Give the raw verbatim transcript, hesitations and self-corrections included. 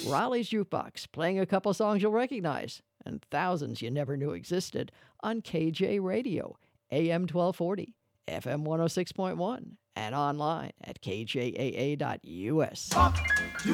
Raleigh's Jukebox, playing a couple songs you'll recognize, and thousands you never knew existed on K J Radio, A M twelve forty, F M one oh six point one, and online at K J A A dot U S. Talk to